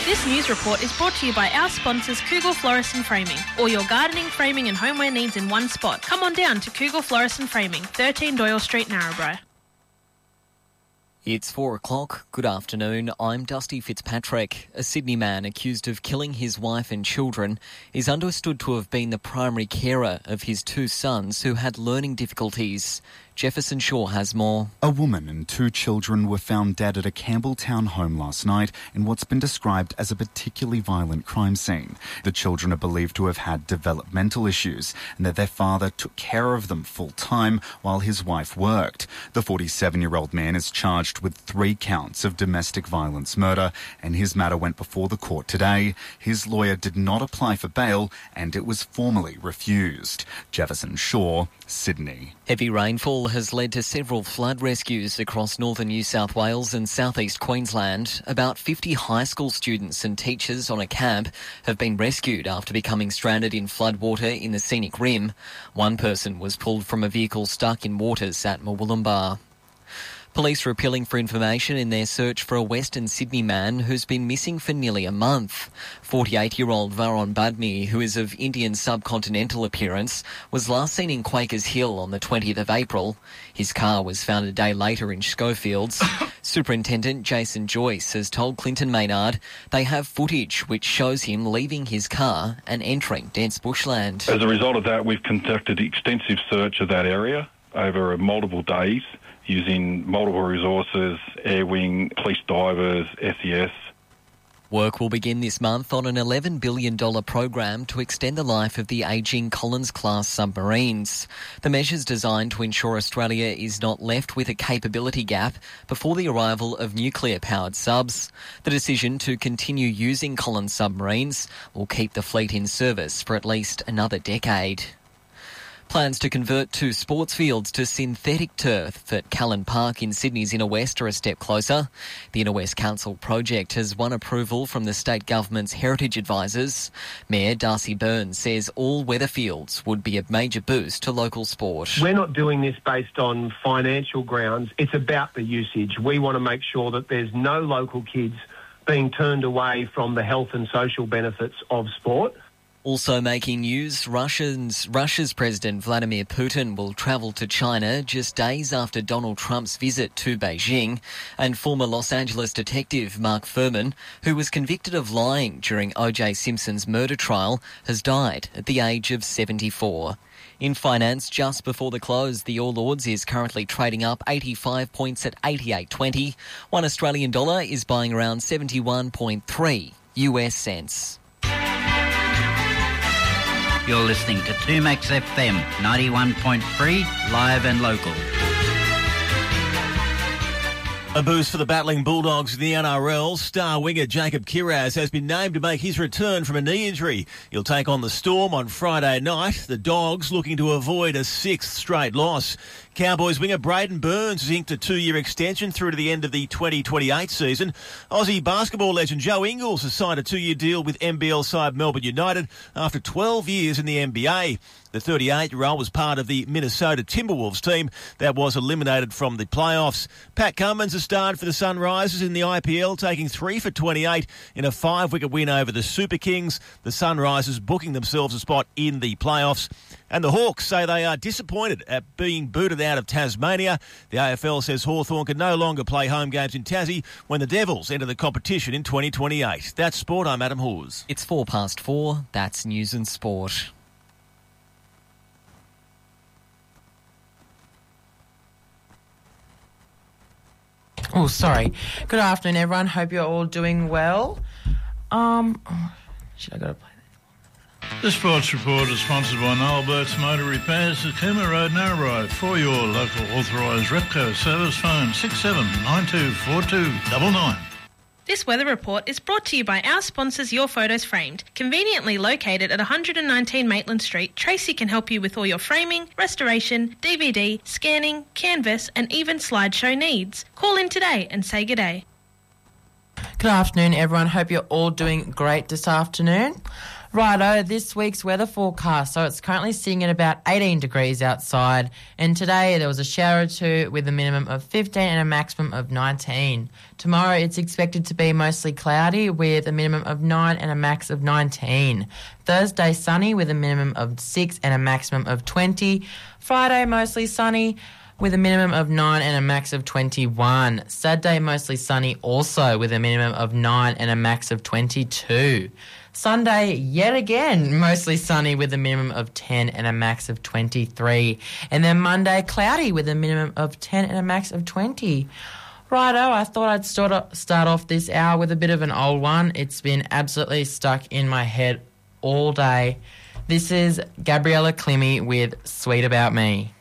This news report is brought to you by our sponsors Kugel Florist and Framing. All your gardening, framing and homeware needs in one spot. Come on down to Kugel Florist and Framing, 13 Doyle Street, Narrabri. It's 4 o'clock. Good afternoon. I'm Dusty Fitzpatrick. A Sydney man accused of killing his wife and children is understood to have been the primary carer of his two sons who had learning difficulties. Jefferson Shaw has more. A woman and two children were found dead at a Campbelltown home last night in what's been described as a particularly violent crime scene. The children are believed to have had developmental issues and that their father took care of them full time while his wife worked. The 47-year-old man is charged with 3 counts of domestic violence murder, and his matter went before the court today. His lawyer did not apply for bail and it was formally refused. Jefferson Shaw, Sydney. Heavy rainfall has led to several flood rescues across northern New South Wales and southeast Queensland. About 50 high school students and teachers on a camp have been rescued after becoming stranded in floodwater in the Scenic Rim. One person was pulled from a vehicle stuck in waters at Murwillumbah. Police are appealing for information in their search for a Western Sydney man who's been missing for nearly a month. 48-year-old Varun Badmi, who is of Indian subcontinental appearance, was last seen in Quakers Hill on the 20th of April. His car was found a day later in Schofields. Superintendent Jason Joyce has told Clinton Maynard they have footage which shows him leaving his car and entering dense bushland. As a result of that, we've conducted extensive search of that area over multiple days, using multiple resources, air wing, police divers, SES. Work will begin this month on an $11 billion program to extend the life of the ageing Collins-class submarines. The measure's designed to ensure Australia is not left with a capability gap before the arrival of nuclear-powered subs. The decision to continue using Collins submarines will keep the fleet in service for at least another decade. Plans to convert 2 sports fields to synthetic turf at Callan Park in Sydney's Inner West are a step closer. The Inner West Council project has won approval from the state government's heritage advisors. Mayor Darcy Byrne says all weather fields would be a major boost to local sport. We're not doing this based on financial grounds. It's about the usage. We want to make sure that there's no local kids being turned away from the health and social benefits of sport. Also making news, Russia's President Vladimir Putin will travel to China just days after Donald Trump's visit to Beijing, and former Los Angeles detective Mark Furman, who was convicted of lying during O.J. Simpson's murder trial, has died at the age of 74. In finance, just before the close, the All Ords is currently trading up 85 points at 88.20. One Australian dollar is buying around 71.3 US cents. You're listening to 2Max FM 91.3, live and local. A boost for the battling Bulldogs in the NRL. Star winger Jacob Kiraz has been named to make his return from a knee injury. He'll take on the Storm on Friday night. The Dogs looking to avoid a 6th straight loss. Cowboys winger Braden Burns has inked a 2-year extension through to the end of the 2028 season. Aussie basketball legend Joe Ingles has signed a 2-year deal with NBL side Melbourne United after 12 years in the NBA. The 38-year-old was part of the Minnesota Timberwolves team that was eliminated from the playoffs. Pat Cummins has starred for the Sunrisers in the IPL, taking 3 for 28 in a 5-wicket win over the Super Kings. The Sunrisers booking themselves a spot in the playoffs. And the Hawks say they are disappointed at being booted out of Tasmania. The AFL says Hawthorn can no longer play home games in Tassie when the Devils enter the competition in 2028. That's sport. I'm Adam Hawes. It's 4:04. That's news and sport. Oh, sorry. Good afternoon, everyone. Hope you're all doing well. Should I go to play that? The Sports Report is sponsored by Noel Burke's Motor Repairs at Cooma Road, Narrabri. For your local authorised Repco service, phone 67924299. This weather report is brought to you by our sponsors Your Photos Framed. Conveniently located at 119 Maitland Street, Tracy can help you with all your framing, restoration, DVD, scanning, canvas and even slideshow needs. Call in today and say good day. Good afternoon, everyone. Hope you're all doing great this afternoon. Righto, this week's weather forecast. So it's currently sitting at about 18 degrees outside, and today there was a shower or two with a minimum of 15 and a maximum of 19. Tomorrow it's expected to be mostly cloudy with a minimum of 9 and a max of 19. Thursday sunny with a minimum of 6 and a maximum of 20. Friday mostly sunny with a minimum of 9 and a max of 21. Saturday mostly sunny also with a minimum of 9 and a max of 22. Sunday, yet again, mostly sunny with a minimum of 10 and a max of 23. And then Monday, cloudy with a minimum of 10 and a max of 20. Righto, I thought I'd start off this hour with a bit of an old one. It's been absolutely stuck in my head all day. This is Gabriella Climmy with Sweet About Me.